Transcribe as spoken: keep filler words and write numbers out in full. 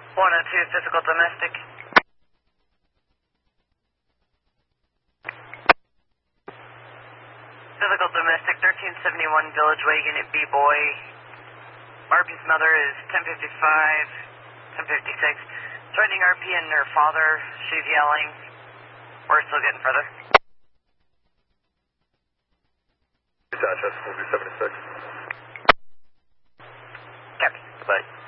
one oh two, physical domestic. Physical domestic, thirteen seventy-one Village Way, Unit B, boy. R P's mother is ten fifty-five, ten fifty-six. Threatening R P and her father. She's yelling. We're still getting further. Dispatch, S four seventy-six. Copy. Bye.